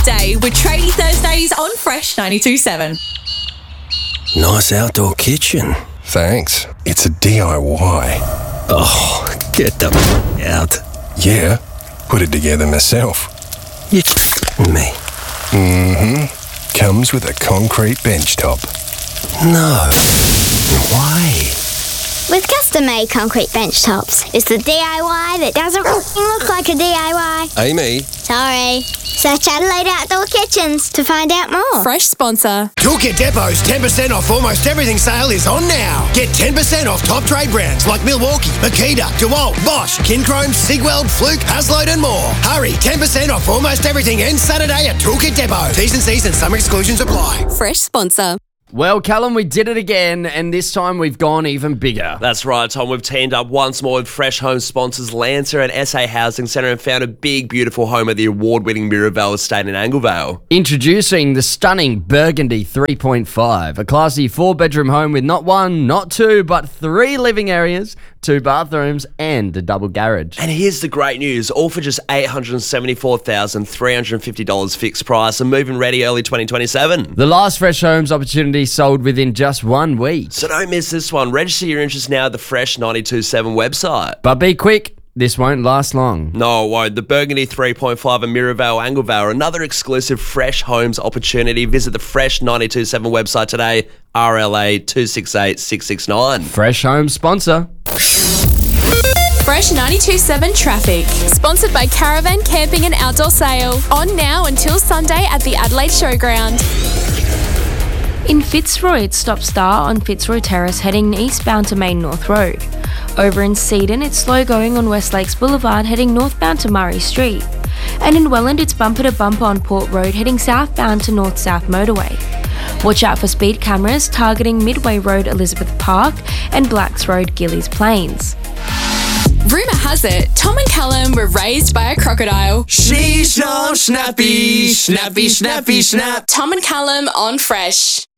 day with Tradie Thursdays on Fresh 92.7. Nice outdoor kitchen. Thanks. It's a DIY. Oh, get the out. Yeah, put it together myself. You me. Comes with a concrete bench top. No way. With custom-made concrete bench tops, it's the DIY that doesn't look like a DIY. Amy. Sorry. Search Adelaide Outdoor Kitchens to find out more. Fresh sponsor. Toolkit Depot's 10% off almost everything sale is on now. Get 10% off top trade brands like Milwaukee, Makita, DeWalt, Bosch, Kinchrome, Sigweld, Fluke, Hasload and more. Hurry, 10% off almost everything ends Saturday at Toolkit Depot. T's and C's and some exclusions apply. Fresh sponsor. Well, Callum, we did it again, and this time we've gone even bigger. That's right, Tom. We've teamed up once more with Fresh Home sponsors Lancer and SA Housing Centre and found a big, beautiful home at the award-winning Mirabelle Estate in Anglevale. Introducing the stunning Burgundy 3.5, a classy 4-bedroom home with not one, not two, but 3 living areas, 2 bathrooms, and a double garage. And here's the great news, all for just $874,350 fixed price and move-in ready early 2027. The last Fresh Homes opportunity sold within just 1 week. So don't miss this one. Register your interest now at the Fresh 92.7 website. But be quick, this won't last long. No, it won't. The Burgundy 3.5 and Mirabelle Anglevale are another exclusive Fresh Homes opportunity. Visit the Fresh 92.7 website today, RLA 268669. Fresh Homes sponsor. Fresh 92.7 Traffic. Sponsored by Caravan Camping and Outdoor Sale. On now until Sunday at the Adelaide Showground. In Fitzroy, it's stop-start on Fitzroy Terrace heading eastbound to Main North Road. Over in Seaton, it's slow going on West Lakes Boulevard heading northbound to Murray Street. And in Welland, it's bumper-to-bumper on Port Road heading southbound to North-South Motorway. Watch out for speed cameras targeting Midway Road, Elizabeth Park and Blacks Road, Gillies Plains. Rumour has it, Tom and Callum were raised by a crocodile. She's so snappy, snappy, snappy, snap. Tom and Callum on Fresh.